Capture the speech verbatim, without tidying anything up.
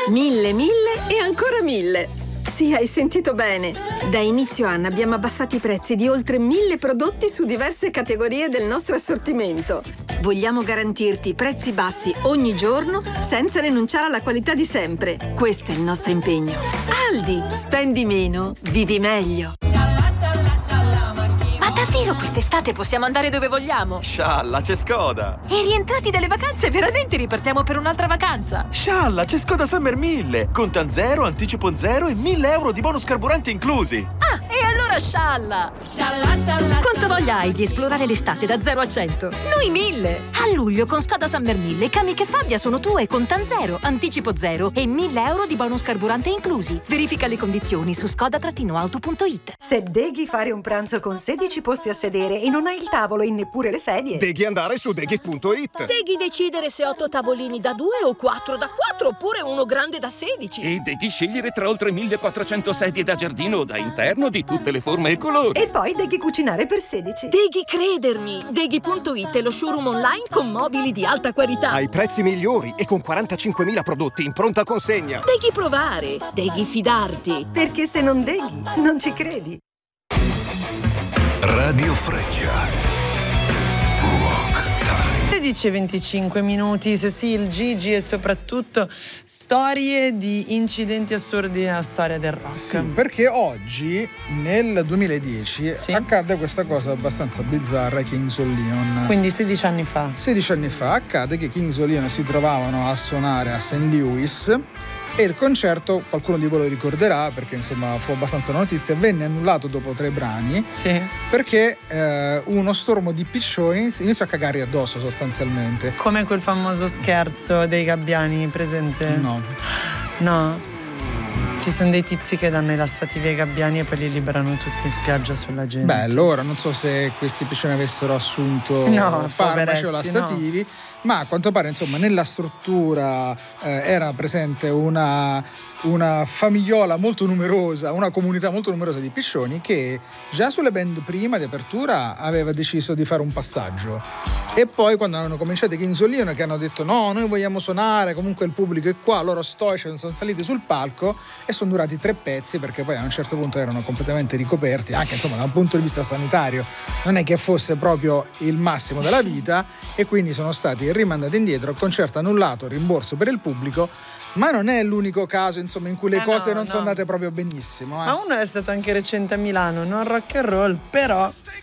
Mille, mille e ancora mille. Sì, hai sentito bene. Da inizio anno abbiamo abbassato i prezzi di oltre mille prodotti su diverse categorie del nostro assortimento. Vogliamo garantirti prezzi bassi ogni giorno senza rinunciare alla qualità di sempre. Questo è il nostro impegno. Aldi, spendi meno, vivi meglio. Ma davvero quest'estate possiamo andare dove vogliamo? Scialla, c'è Skoda! E rientrati dalle vacanze, veramente ripartiamo per un'altra vacanza? Scialla, c'è Skoda Summer mille! Contan zero, anticipo zero e mille euro di bonus carburante inclusi! Ah, e allora scialla! Scialla, scialla! Quanto voglia hai di esplorare l'estate da zero a cento? Noi mille! A luglio con Skoda Summer mille, Kamiq e Fabia sono tue, contan zero, anticipo zero e mille euro di bonus carburante inclusi. Verifica le condizioni su skoda auto punto it. Se devi fare un pranzo con sedici posti a sedere e non hai il tavolo e neppure le sedie, devi andare su deghi punto it. Devi decidere se otto tavolini da due o quattro da quattro oppure uno grande da sedici. E devi scegliere tra oltre millequattrocento sedie da giardino o da interno di tutte le forme e colori. E poi devi cucinare per sedici. Devi credermi. Deghi punto it è lo showroom online con mobili di alta qualità. Ai prezzi migliori e con quarantacinquemila prodotti in pronta consegna. Devi provare. Devi fidarti. Perché se non deghi, non ci credi. Radio Freccia. Rock Time. sedici e venticinque minuti, Cecil, Gigi e soprattutto storie di incidenti assurdi nella storia del rock. Sì, perché oggi, nel duemiladieci, sì, accade questa cosa abbastanza bizzarra ai Kings of Leon. Quindi sedici anni fa. sedici anni fa accade che i Kings of Leon si trovavano a suonare a Saint Louis. E il concerto, qualcuno di voi lo ricorderà perché insomma fu abbastanza una notizia, venne annullato dopo tre brani, sì, perché eh, uno stormo di piccioni iniziò a cagarli addosso sostanzialmente. Come quel famoso scherzo dei gabbiani, presente? No. No? Ci sono dei tizi che danno i lassativi ai gabbiani e poi li liberano tutti in spiaggia sulla gente. Beh, allora non so se questi piccioni avessero assunto no, farmaci o lassativi, no, ma a quanto pare insomma nella struttura eh, era presente una, una famigliola molto numerosa, una comunità molto numerosa di piccioni che già sulle band prima di apertura aveva deciso di fare un passaggio. E poi quando hanno cominciato i Kings of Leon, che hanno detto no, noi vogliamo suonare, comunque il pubblico è qua, loro stoici sono saliti sul palco e sono durati tre pezzi perché poi a un certo punto erano completamente ricoperti, anche insomma da un punto di vista sanitario non è che fosse proprio il massimo della vita, e quindi sono stati rimandati indietro, concerto annullato, rimborso per il pubblico. Ma non è l'unico caso insomma in cui le eh cose no, non no. sono andate proprio benissimo, eh. Ma uno è stato anche recente a Milano, non rock and roll, però